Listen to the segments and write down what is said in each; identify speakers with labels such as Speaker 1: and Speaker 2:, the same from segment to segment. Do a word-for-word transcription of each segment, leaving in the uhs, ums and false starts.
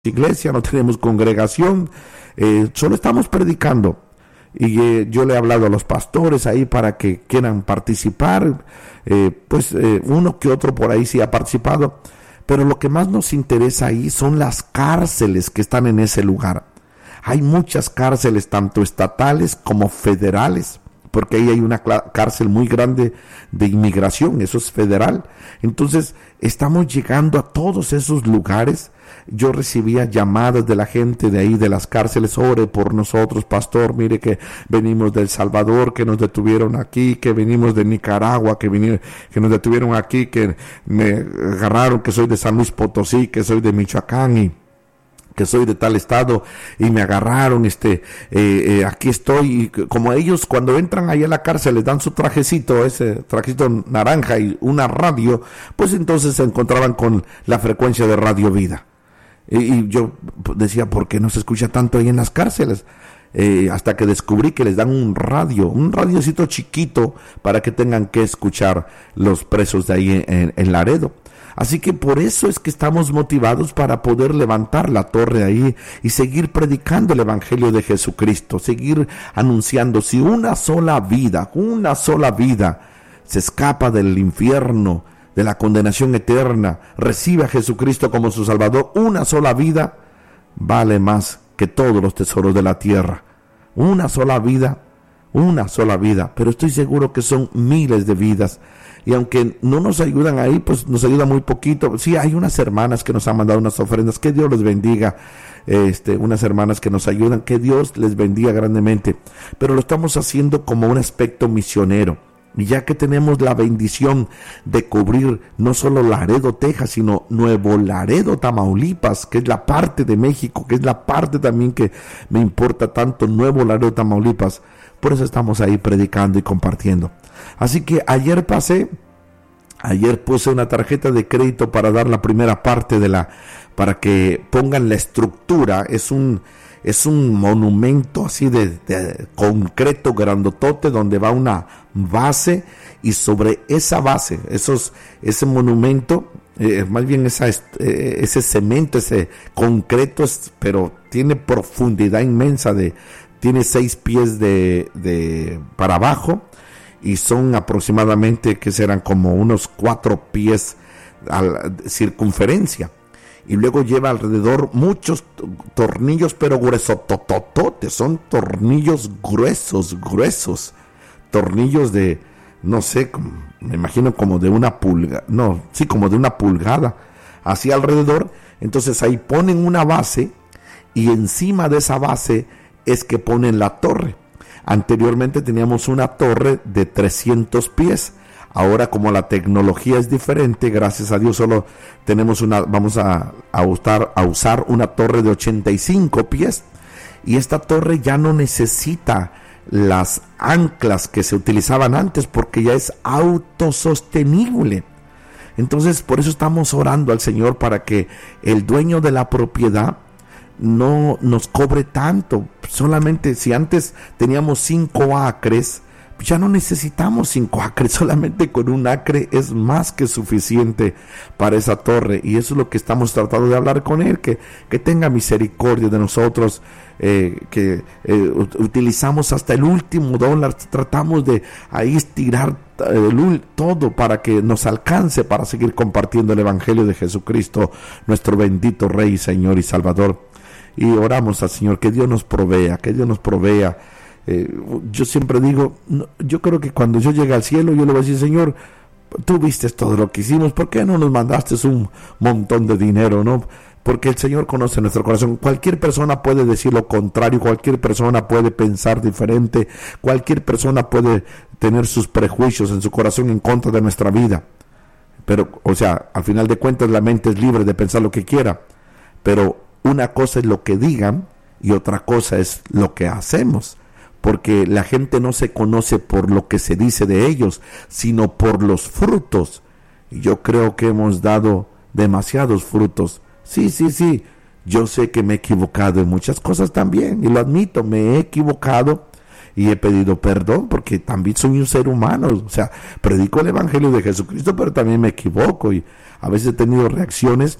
Speaker 1: iglesia, no tenemos congregación, eh, solo estamos predicando. Y eh, yo le he hablado a los pastores ahí para que quieran participar, eh, pues eh, uno que otro por ahí sí ha participado, pero lo que más nos interesa ahí son las cárceles que están en ese lugar. Hay muchas cárceles, tanto estatales como federales, porque ahí hay una cárcel muy grande de inmigración, eso es federal. Entonces estamos llegando a todos esos lugares. Yo recibía llamadas de la gente de ahí, de las cárceles: ore por nosotros, pastor, mire que venimos de El Salvador, que nos detuvieron aquí, que venimos de Nicaragua, que vinieron, que nos detuvieron aquí, que me agarraron, que soy de San Luis Potosí, que soy de Michoacán y que soy de tal estado y me agarraron, este, eh, eh, aquí estoy. Y como ellos cuando entran ahí a la cárcel les dan su trajecito, ese trajecito naranja y una radio, pues entonces se encontraban con la frecuencia de Radio Vida. Y, y yo decía, ¿por qué no se escucha tanto ahí en las cárceles? Eh, hasta que descubrí que les dan un radio, un radiocito chiquito para que tengan que escuchar los presos de ahí en, en Laredo. Así que por eso es que estamos motivados para poder levantar la torre ahí y seguir predicando el Evangelio de Jesucristo, seguir anunciando. Si una sola vida, una sola vida se escapa del infierno, de la condenación eterna, recibe a Jesucristo como su Salvador, una sola vida vale más que todos los tesoros de la tierra. Una sola vida, una sola vida, pero estoy seguro que son miles de vidas. Y aunque no nos ayudan ahí, pues nos ayuda muy poquito. Sí, hay unas hermanas que nos han mandado unas ofrendas, que Dios les bendiga. Este, unas hermanas que nos ayudan, que Dios les bendiga grandemente. Pero lo estamos haciendo como un aspecto misionero. Y ya que tenemos la bendición de cubrir no solo Laredo, Texas, sino Nuevo Laredo, Tamaulipas, que es la parte de México, que es la parte también que me importa tanto, Nuevo Laredo, Tamaulipas. Por eso estamos ahí predicando y compartiendo. Así que ayer pasé, ayer puse una tarjeta de crédito para dar la primera parte de la, para que pongan la estructura. Es un, es un monumento así de, de concreto grandotote donde va una base y sobre esa base, esos, ese monumento, eh, más bien esa, eh, ese cemento, ese concreto, es, pero tiene profundidad inmensa, de, tiene seis pies de, de para abajo. Y son aproximadamente, que serán como unos cuatro pies a la circunferencia. Y luego lleva alrededor muchos tornillos, pero gruesototototes. Son tornillos gruesos, gruesos. Tornillos de, no sé, me imagino como de una pulgada. No, sí, como de una pulgada. Así alrededor. Entonces ahí ponen una base y encima de esa base es que ponen la torre. Anteriormente teníamos una torre de trescientos pies. Ahora, como la tecnología es diferente, gracias a Dios solo tenemos una, vamos a, a, usar, a usar una torre de ochenta y cinco pies. Y esta torre ya no necesita las anclas que se utilizaban antes, porque ya es autosostenible. Entonces, por eso estamos orando al Señor para que el dueño de la propiedad no nos cobre tanto. Solamente si antes teníamos cinco acres, ya no necesitamos cinco acres, solamente con un acre es más que suficiente para esa torre. Y eso es lo que estamos tratando de hablar con él, que, que tenga misericordia de nosotros, eh, que eh, utilizamos hasta el último dólar, tratamos de ahí estirar el, todo para que nos alcance para seguir compartiendo el Evangelio de Jesucristo, nuestro bendito Rey, Señor y Salvador. Y oramos al Señor, que Dios nos provea, que Dios nos provea. Eh, yo siempre digo, no, yo creo que cuando yo llegue al cielo, yo le voy a decir: Señor, tú viste todo lo que hicimos, ¿por qué no nos mandaste un montón de dinero, no? Porque el Señor conoce nuestro corazón. Cualquier persona puede decir lo contrario, cualquier persona puede pensar diferente, cualquier persona puede tener sus prejuicios en su corazón en contra de nuestra vida. Pero, o sea, al final de cuentas la mente es libre de pensar lo que quiera, pero una cosa es lo que digan y otra cosa es lo que hacemos, porque la gente no se conoce por lo que se dice de ellos, sino por los frutos. Y yo creo que hemos dado demasiados frutos. Sí, sí, sí, yo sé que me he equivocado en muchas cosas también, y lo admito, me he equivocado y he pedido perdón, porque también soy un ser humano. O sea, predico el Evangelio de Jesucristo, pero también me equivoco, y a veces he tenido reacciones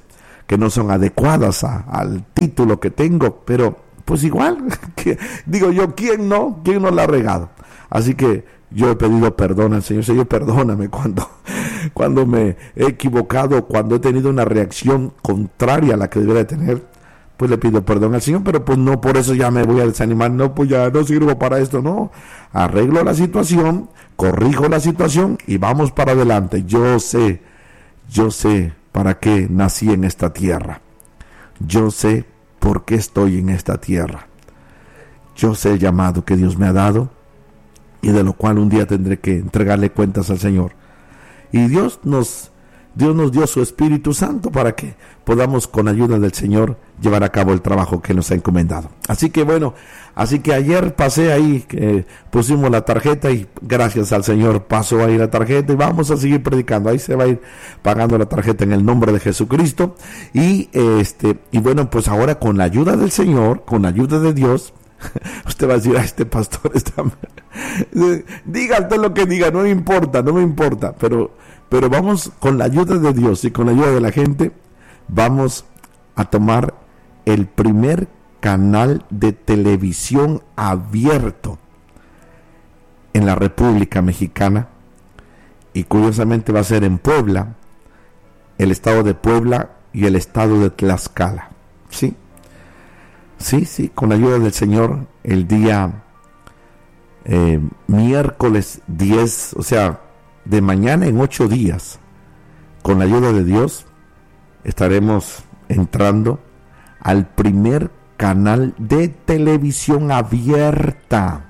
Speaker 1: que no son adecuadas a, al título que tengo, pero pues igual, que, digo yo, ¿quién no? ¿Quién no la ha regado? Así que yo he pedido perdón al Señor. Señor, perdóname cuando, cuando me he equivocado, cuando he tenido una reacción contraria a la que debería tener, pues le pido perdón al Señor, pero pues no por eso ya me voy a desanimar, no, pues ya no sirvo para esto, no. Arreglo la situación, corrijo la situación y vamos para adelante. Yo sé, yo sé para qué nací en esta tierra. Yo sé por qué estoy en esta tierra. Yo sé el llamado que Dios me ha dado y de lo cual un día tendré que entregarle cuentas al Señor. Y Dios nos, Dios nos dio su Espíritu Santo para que podamos, con ayuda del Señor, llevar a cabo el trabajo que nos ha encomendado. Así que bueno, así que ayer pasé ahí, eh, pusimos la tarjeta y gracias al Señor pasó ahí la tarjeta y vamos a seguir predicando. Ahí se va a ir pagando la tarjeta en el nombre de Jesucristo. Y este, y bueno, pues ahora con la ayuda del Señor, con la ayuda de Dios, usted va a decir, a este pastor está... diga usted lo que diga, no me importa, no me importa, pero, pero vamos, con la ayuda de Dios y con la ayuda de la gente, vamos a tomar el primer canal de televisión abierto en la República Mexicana, y curiosamente va a ser en Puebla, el estado de Puebla y el estado de Tlaxcala. Sí, sí, sí, con la ayuda del Señor, el día eh, miércoles diez, o sea, de mañana en ocho días, con la ayuda de Dios, estaremos entrando al primer canal de televisión abierta.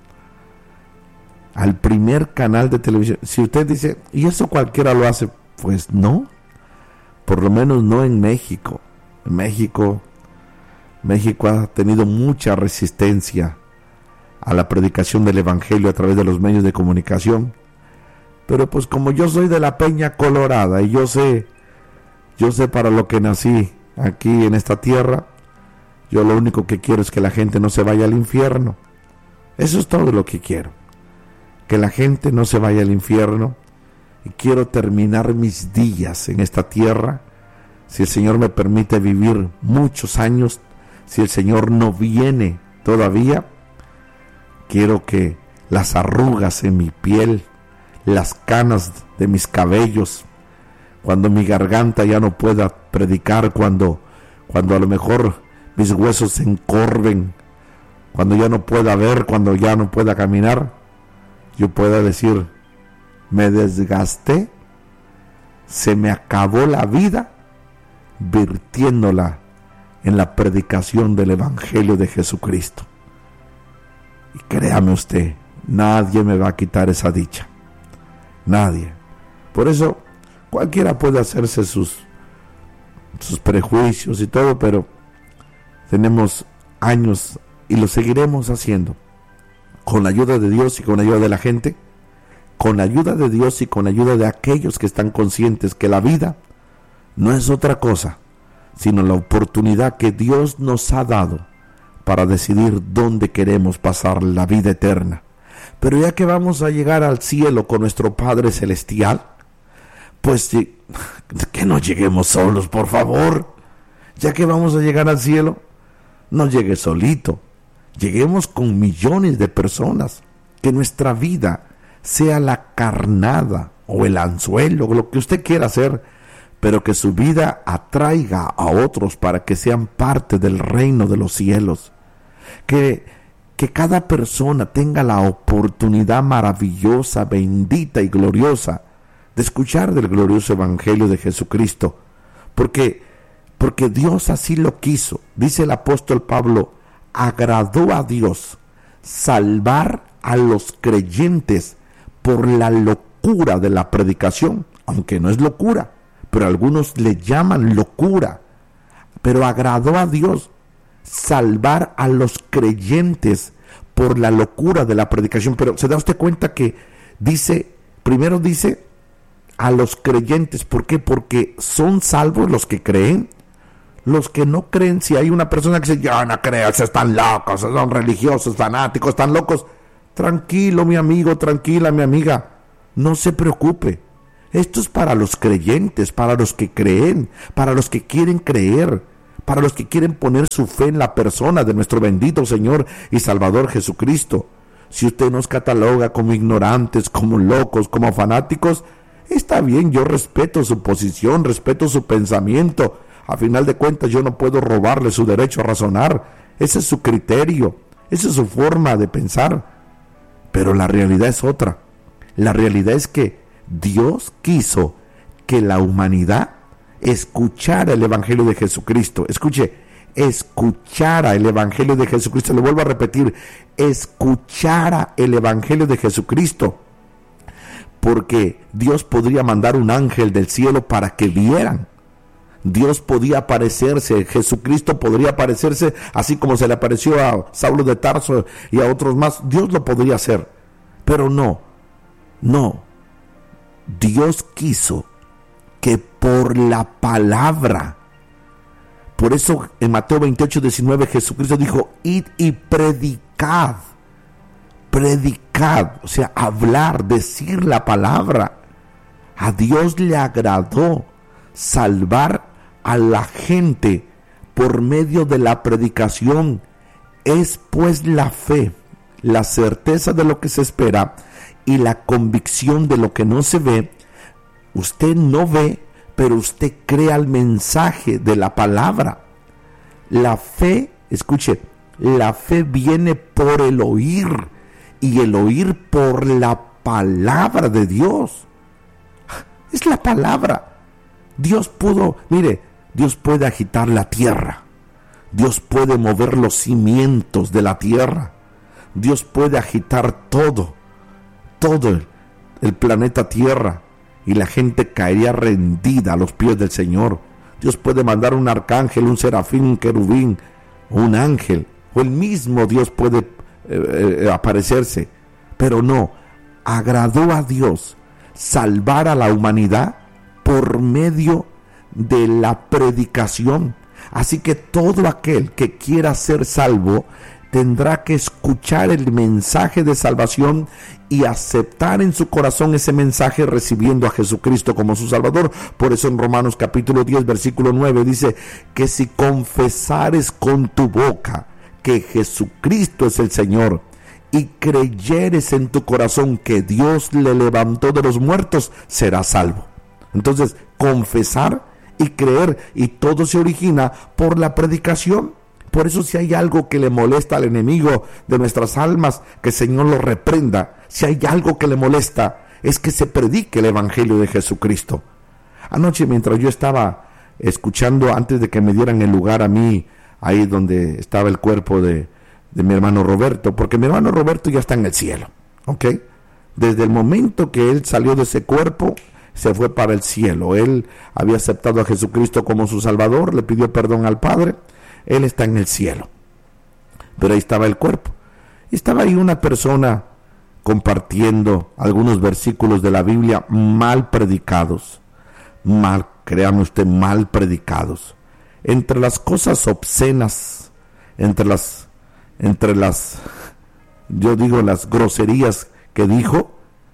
Speaker 1: Al primer canal de televisión. Si usted dice, ¿y eso cualquiera lo hace? Pues no. Por lo menos no en México. En México, México ha tenido mucha resistencia a la predicación del Evangelio a través de los medios de comunicación. Pero pues como yo soy de la Peña Colorada y yo sé, yo sé para lo que nací aquí en esta tierra, yo lo único que quiero es que la gente no se vaya al infierno. Eso es todo lo que quiero. Que la gente no se vaya al infierno. Y quiero terminar mis días en esta tierra, si el Señor me permite vivir muchos años, si el Señor no viene todavía, quiero que las arrugas en mi piel, las canas de mis cabellos, cuando mi garganta ya no pueda predicar, cuando, cuando a lo mejor mis huesos se encorven, cuando ya no pueda ver, cuando ya no pueda caminar, yo pueda decir, me desgasté, se me acabó la vida virtiéndola en la predicación del Evangelio de Jesucristo. Y créame usted, nadie me va a quitar esa dicha. Nadie. Por eso cualquiera puede hacerse sus, sus prejuicios y todo, pero tenemos años y lo seguiremos haciendo con la ayuda de Dios y con la ayuda de la gente, con la ayuda de Dios y con la ayuda de aquellos que están conscientes que la vida no es otra cosa sino la oportunidad que Dios nos ha dado para decidir dónde queremos pasar la vida eterna. Pero ya que vamos a llegar al cielo con nuestro Padre Celestial, pues que no lleguemos solos, por favor. Ya que vamos a llegar al cielo, no llegue solito. Lleguemos con millones de personas. Que nuestra vida sea la carnada o el anzuelo, lo que usted quiera hacer, pero que su vida atraiga a otros para que sean parte del reino de los cielos. Que, que cada persona tenga la oportunidad maravillosa, bendita y gloriosa de escuchar del glorioso Evangelio de Jesucristo. Porque, porque Dios así lo quiso. Dice el apóstol Pablo, agradó a Dios salvar a los creyentes por la locura de la predicación, aunque no es locura, pero algunos le llaman locura. Pero agradó a Dios salvar a los creyentes por la locura de la predicación. Pero se da usted cuenta que dice, primero dice a los creyentes. ¿Por qué? Porque son salvos los que creen. Los que no creen, si hay una persona que dice, ya no creas, están locos, son religiosos, fanáticos, están locos. Tranquilo, mi amigo, tranquila, mi amiga, no se preocupe. Esto es para los creyentes, para los que creen, para los que quieren creer, para los que quieren poner su fe en la persona de nuestro bendito Señor y Salvador Jesucristo. Si usted nos cataloga como ignorantes, como locos, como fanáticos, está bien, yo respeto su posición, respeto su pensamiento. A final de cuentas, yo no puedo robarle su derecho a razonar. Ese es su criterio, esa es su forma de pensar. Pero la realidad es otra. La realidad es que Dios quiso que la humanidad escuchara el Evangelio de Jesucristo. Escuche, escuchara el Evangelio de Jesucristo. Le vuelvo a repetir, escuchara el Evangelio de Jesucristo. Porque Dios podría mandar un ángel del cielo para que vieran. Dios podía aparecerse, Jesucristo podría aparecerse, así como se le apareció a Saulo de Tarso y a otros más. Dios lo podría hacer, pero no, no. Dios quiso que por la palabra, por eso en Mateo veintiocho, diecinueve, Jesucristo dijo, id y predicad, predicad, o sea, hablar, decir la palabra. A Dios le agradó salvar a la gente por medio de la predicación. Es pues la fe, la certeza de lo que se espera y la convicción de lo que no se ve. Usted no ve, pero usted crea el mensaje de la palabra. La fe, escuche, la fe viene por el oír y el oír por la palabra de Dios. Es la palabra. Dios pudo, mire, Dios puede agitar la tierra. Dios puede mover los cimientos de la tierra. Dios puede agitar todo, todo el, el planeta Tierra, y la gente caería rendida a los pies del Señor. Dios puede mandar un arcángel, un serafín, un querubín, un ángel, o el mismo Dios puede eh, eh, aparecerse. Pero no, agradó a Dios salvar a la humanidad por medio de la predicación. Así que todo aquel que quiera ser salvo tendrá que escuchar el mensaje de salvación y aceptar en su corazón ese mensaje, recibiendo a Jesucristo como su Salvador. Por eso en Romanos capítulo diez, versículo nueve dice que si confesares con tu boca que Jesucristo es el Señor y creyeres en tu corazón que Dios le levantó de los muertos, serás salvo. Entonces, confesar y creer, y todo se origina por la predicación. Por eso, si hay algo que le molesta al enemigo de nuestras almas, que el Señor lo reprenda. Si hay algo que le molesta, es que se predique el Evangelio de Jesucristo. Anoche, mientras yo estaba escuchando, antes de que me dieran el lugar a mí, ahí donde estaba el cuerpo de, de mi hermano Roberto, porque mi hermano Roberto ya está en el cielo, ¿ok? Desde el momento que él salió de ese cuerpo, se fue para el cielo. Él había aceptado a Jesucristo como su Salvador, le pidió perdón al Padre. Él está en el cielo. Pero ahí estaba el cuerpo. Y estaba ahí una persona compartiendo algunos versículos de la Biblia mal predicados. Mal, créame usted, mal predicados. Entre las cosas obscenas, entre las, entre las, yo digo las groserías que dijo.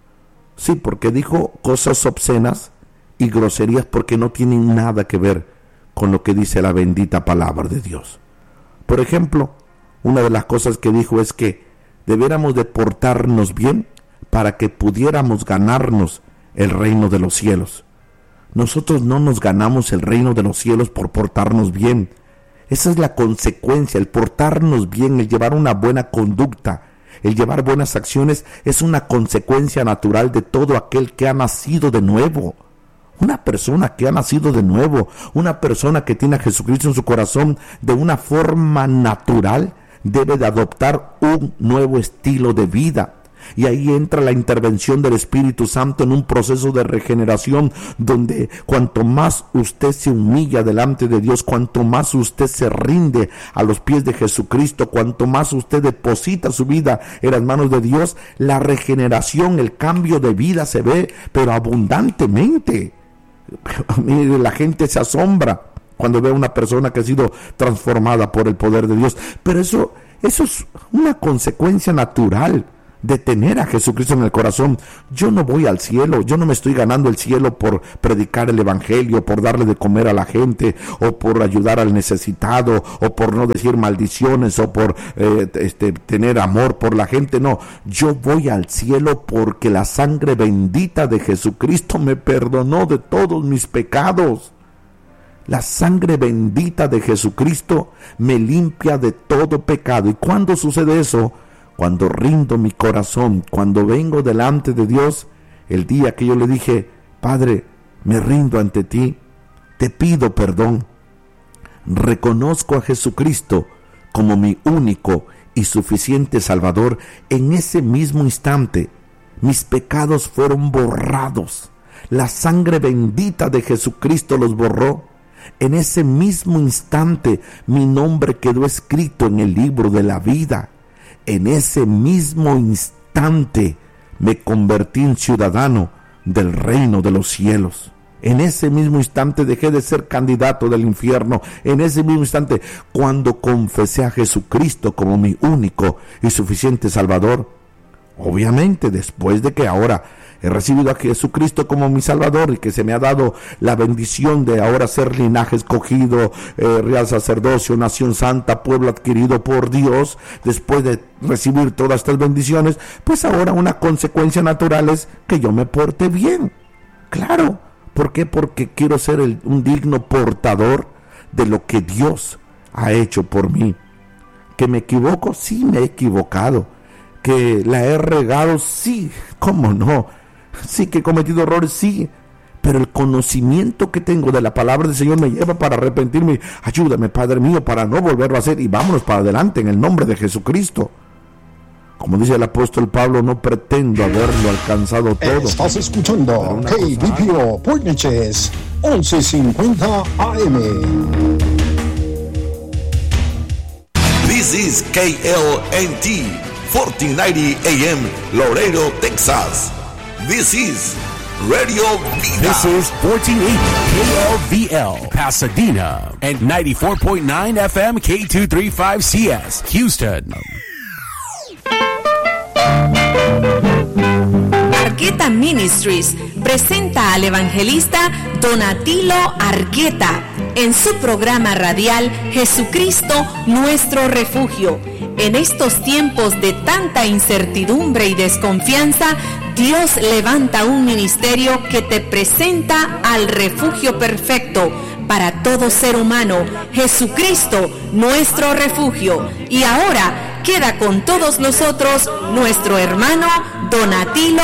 Speaker 1: Sí, porque dijo cosas obscenas y groserías porque no tienen nada que ver con lo que dice la bendita palabra de Dios. Por ejemplo, una de las cosas que dijo es que debiéramos de portarnos bien para que pudiéramos ganarnos el reino de los cielos. Nosotros no nos ganamos el reino de los cielos por portarnos bien. Esa es la consecuencia, el portarnos bien, el llevar una buena conducta, el llevar buenas acciones es una consecuencia natural de todo aquel que ha nacido de nuevo. Una persona que ha nacido de nuevo, una persona que tiene a Jesucristo en su corazón, de una forma natural debe de adoptar un nuevo estilo de vida. Y ahí entra la intervención del Espíritu Santo en un proceso de regeneración, donde cuanto más usted se humilla delante de Dios, cuanto más usted se rinde a los pies de Jesucristo, cuanto más usted deposita su vida en las manos de Dios, la regeneración, el cambio de vida se ve, pero abundantemente. Mire, la gente se asombra cuando ve a una persona que ha sido transformada por el poder de Dios. Pero eso, eso es una consecuencia natural de tener a Jesucristo en el corazón. Yo no voy al cielo, yo no me estoy ganando el cielo por predicar el evangelio, por darle de comer a la gente, o por ayudar al necesitado, o por no decir maldiciones, o por eh, este, tener amor por la gente. No, yo voy al cielo porque la sangre bendita de Jesucristo me perdonó de todos mis pecados. La sangre bendita de Jesucristo me limpia de todo pecado. ¿Y cuándo sucede eso? Cuando rindo mi corazón, cuando vengo delante de Dios, el día que yo le dije: Padre, me rindo ante ti, te pido perdón. Reconozco a Jesucristo como mi único y suficiente Salvador. En ese mismo instante, mis pecados fueron borrados. La sangre bendita de Jesucristo los borró. En ese mismo instante, mi nombre quedó escrito en el libro de la vida. En ese mismo instante, me convertí en ciudadano del reino de los cielos. En ese mismo instante dejé de ser candidato del infierno. En ese mismo instante, cuando confesé a Jesucristo como mi único y suficiente Salvador, obviamente después de que ahora he recibido a Jesucristo como mi Salvador y que se me ha dado la bendición de ahora ser linaje escogido, eh, real sacerdocio, nación santa, pueblo adquirido por Dios, después de recibir todas estas bendiciones, pues ahora una consecuencia natural es que yo me porte bien. Claro, ¿por qué? Porque quiero ser el, un digno portador de lo que Dios ha hecho por mí. ¿Que me equivoco? Sí, me he equivocado. ¿Que la he regado? Sí, ¿cómo no? Sí, que he cometido errores, sí, pero el conocimiento que tengo de la palabra del Señor me lleva para arrepentirme. Ayúdame, Padre mío, para no volverlo a hacer, y vámonos para adelante en el nombre de Jesucristo. Como dice el apóstol Pablo, no pretendo haberlo alcanzado todo.
Speaker 2: Estás escuchando K B P O Port Neches once cincuenta A M.
Speaker 3: This is K L N T fourteen ninety A M Laredo, Texas. This is Radio Vida.
Speaker 4: This is fourteen eighty K L V L Pasadena and ninety-four point nine F M K two thirty-five C S Houston.
Speaker 5: Argueta Ministries presenta al evangelista Donatilo Argueta en su programa radial Jesucristo Nuestro Refugio. En estos tiempos de tanta incertidumbre y desconfianza, Dios levanta un ministerio que te presenta al refugio perfecto para todo ser humano, Jesucristo, nuestro refugio. Y ahora queda con todos nosotros nuestro hermano Donatilo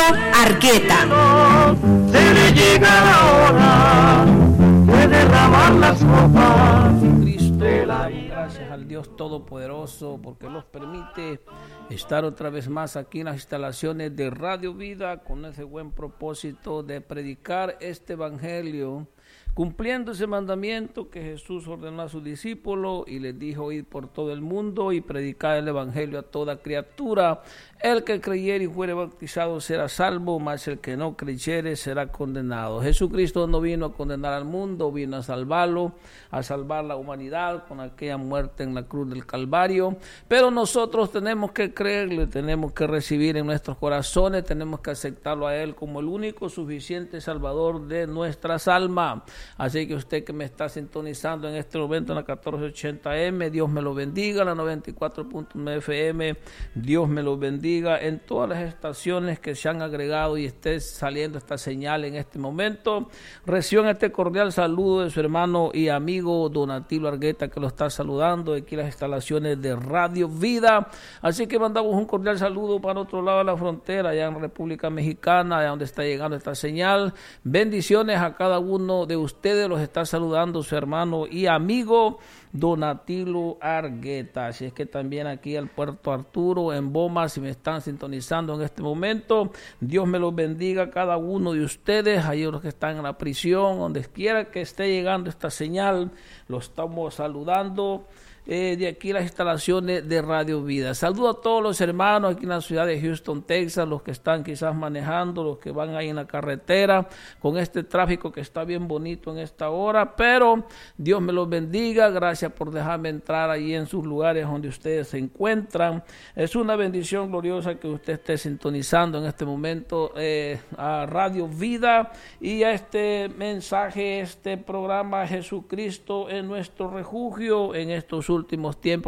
Speaker 5: Argueta.
Speaker 6: Se le llega la hora de derramar las copas.
Speaker 7: Cristo, gracias al Dios Todopoderoso porque nos permite estar otra vez más aquí en las instalaciones de Radio Vida con ese buen propósito de predicar este evangelio, cumpliendo ese mandamiento que Jesús ordenó a sus discípulos y les dijo: ir por todo el mundo y predicar el evangelio a toda criatura. El que creyere y fuere bautizado será salvo, mas el que no creyere será condenado. Jesucristo no vino a condenar al mundo, vino a salvarlo, a salvar la humanidad con aquella muerte en la cruz del Calvario. Pero nosotros tenemos que creerle, tenemos que recibir en nuestros corazones, tenemos que aceptarlo a Él como el único suficiente Salvador de nuestras almas. Así que usted que me está sintonizando en este momento en la catorce ochenta M, Dios me lo bendiga, la noventa y cuatro punto nueve F M, Dios me lo bendiga, en todas las estaciones que se han agregado y esté saliendo esta señal en este momento. Reciban este cordial saludo de su hermano y amigo Donatilo Argueta, que lo está saludando aquí en las instalaciones de Radio Vida. Así que mandamos un cordial saludo para otro lado de la frontera, allá en República Mexicana, allá donde está llegando esta señal. Bendiciones a cada uno de ustedes, los está saludando su hermano y amigo Donatilo Argueta. Así es que también aquí al Puerto Arturo, en Boma, si me están sintonizando en este momento, Dios me los bendiga a cada uno de ustedes, a los que están en la prisión, donde quiera que esté llegando esta señal, los estamos saludando. eh, de aquí las instalaciones de Radio Vida. Saludo a todos los hermanos aquí en la ciudad de Houston, Texas, los que están quizás manejando, los que van ahí en la carretera con este tráfico que está bien bonito en esta hora, pero Dios me los bendiga. Gracias por dejarme entrar ahí en sus lugares donde ustedes se encuentran. Es una bendición gloriosa que usted esté sintonizando en este momento eh, a Radio Vida y a este mensaje, este programa Jesucristo en nuestro refugio en estos últimos tiempos.